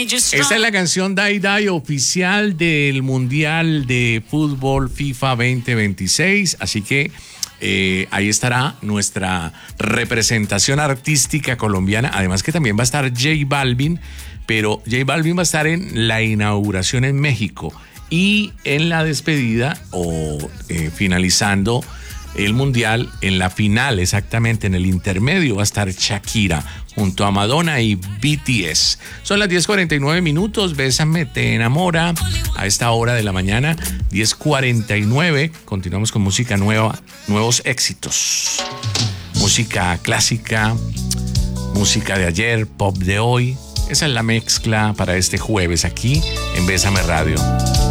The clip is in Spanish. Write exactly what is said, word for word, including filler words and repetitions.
Esta es la canción Die Die oficial del Mundial de Fútbol FIFA veinte veintiséis, así que eh, ahí estará nuestra representación artística colombiana, además que también va a estar J Balvin, pero J Balvin va a estar en la inauguración en México y en la despedida o eh, finalizando el Mundial, en la final exactamente, en el intermedio va a estar Shakira junto a Madonna y B T S. Son las diez cuarenta y nueve minutos, Bésame, te enamora a esta hora de la mañana, diez cuarenta y nueve. Continuamos con música nueva, nuevos éxitos, música clásica, música de ayer, pop de hoy. Esa es la mezcla para este jueves aquí en Bésame Radio.